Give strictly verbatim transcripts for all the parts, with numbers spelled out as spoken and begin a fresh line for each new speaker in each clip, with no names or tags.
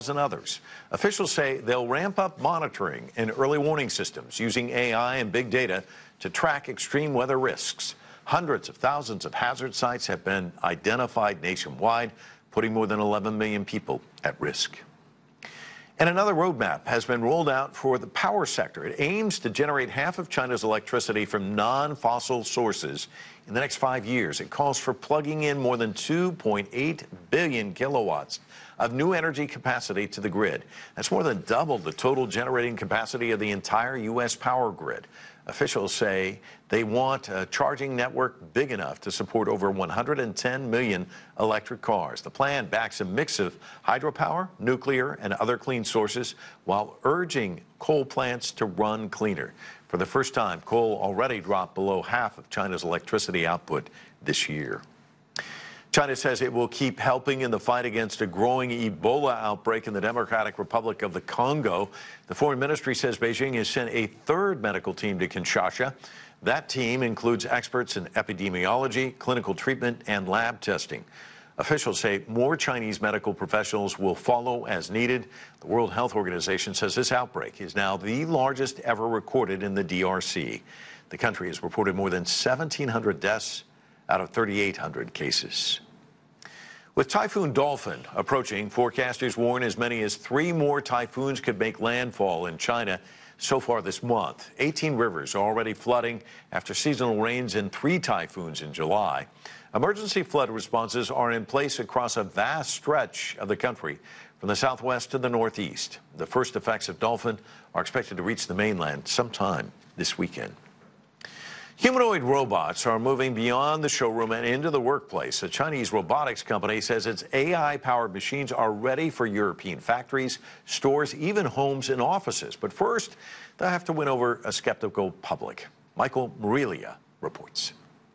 and others. Officials say they'll ramp up monitoring and early warning systems using A I and big data to track extreme weather risks. Hundreds of thousands of hazard sites have been identified nationwide, putting more than eleven million people at risk. And another roadmap has been rolled out for the power sector. It aims to generate half of China's electricity from non-fossil sources in the next five years. It calls for plugging in more than two point eight billion kilowatts of new energy capacity to the grid. That's more than double the total generating capacity of the entire U S power grid. Officials say they want a charging network big enough to support over one hundred ten million electric cars. The plan backs a mix of hydropower, nuclear, and other clean sources while urging coal plants to run cleaner. For the first time, coal already dropped below half of China's electricity output this year. China says it will keep helping in the fight against a growing Ebola outbreak in the Democratic Republic of the Congo. The foreign ministry says Beijing has sent a third medical team to Kinshasa. That team includes experts in epidemiology, clinical treatment, and lab testing. Officials say more Chinese medical professionals will follow as needed. The World Health Organization says this outbreak is now the largest ever recorded in the D R C. The country has reported more than seventeen hundred deaths out of thirty-eight hundred cases. With Typhoon Dolphin approaching, forecasters warn as many as three more typhoons could make landfall in China so far this month. eighteen rivers are already flooding after seasonal rains in three typhoons in July. Emergency flood responses are in place across a vast stretch of the country from the southwest to the northeast. The first effects of Dolphin are expected to reach the mainland sometime this weekend. Humanoid robots are moving beyond the showroom and into the workplace. A Chinese robotics company says its A I-powered machines are ready for European factories, stores, even homes and offices. But first, they'll have to win over a skeptical public. Michael Marilia reports.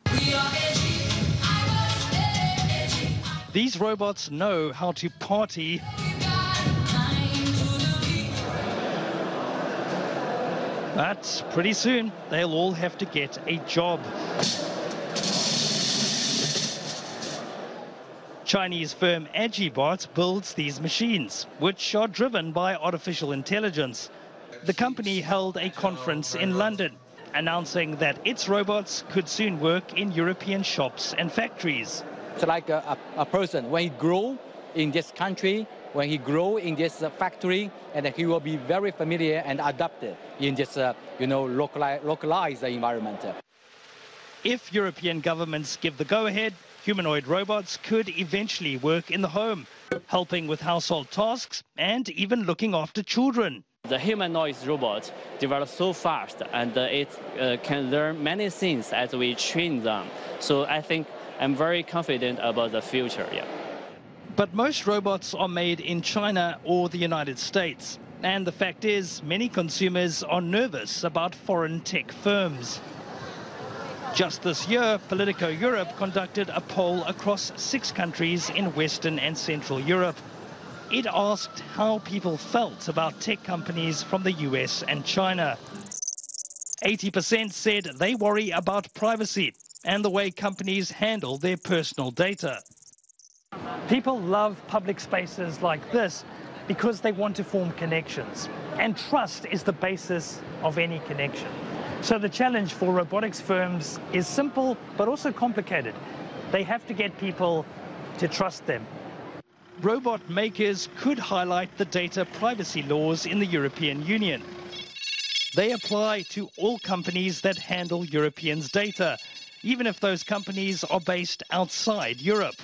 These robots know how to party but pretty soon, they'll all have to get a job. Chinese firm Agibot builds these machines, which are driven by artificial intelligence. The company held a conference in London, announcing that its robots could soon work in European shops and factories.
It's like a, a, a person, when he grows in this country, when he grow in this uh, factory, and he will be very familiar and adapted in this, uh, you know, localized, localized environment.
If European governments give the go-ahead, humanoid robots could eventually work in the home, helping with household tasks and even looking after children.
The humanoid robot develops so fast, and uh, it uh, can learn many things as we train them. So I think I'm very confident about the future. Yeah.
But most robots are made in China or the United States. And the fact is, many consumers are nervous about foreign tech firms. Just this year, Politico Europe conducted a poll across six countries in Western and Central Europe. It asked how people felt about tech companies from the U S and China. eighty percent said they worry about privacy and the way companies handle their personal data. People love public spaces like this because they want to form connections. And trust is the basis of any connection. So the challenge for robotics firms is simple, but also complicated. They have to get people to trust them. Robot makers could highlight the data privacy laws in the European Union. They apply to all companies that handle Europeans' data, even if those companies are based outside Europe.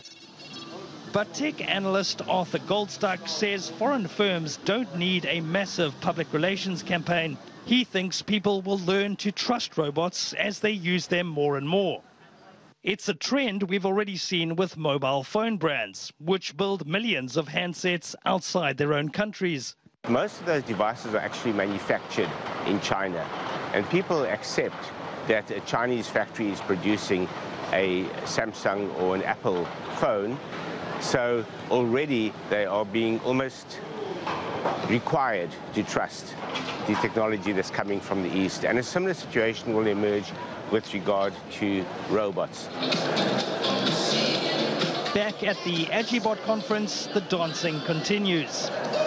But tech analyst Arthur Goldstuck says foreign firms don't need a massive public relations campaign. He thinks people will learn to trust robots as they use them more and more. It's a trend we've already seen with mobile phone brands, which build millions of handsets outside their own countries.
Most of those devices are actually manufactured in China, and people accept that a Chinese factory is producing a Samsung or an Apple phone. So already they are being almost required to trust the technology that's coming from the East. And a similar situation will emerge with regard to robots.
Back at the Agibot conference, the dancing continues.